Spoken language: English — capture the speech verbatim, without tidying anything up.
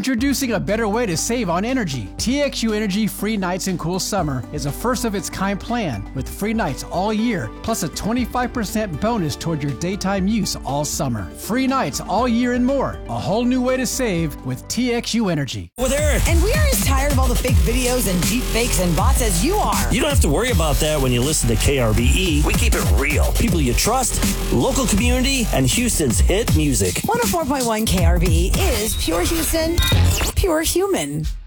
Introducing a better way to save on energy. T X U Energy Free Nights and Cool Summer is a first-of-its-kind plan with free nights all year, plus a twenty-five percent bonus toward your daytime use all summer. Free nights all year and more. A whole new way to save with T X U Energy. With Eric. And we are as tired of all the fake videos and deep fakes and bots as you are. You don't have to worry about that when you listen to K R B E. We keep it real. People you trust, local community, and Houston's hit music. one oh four point one K R B E is pure Houston, pure human.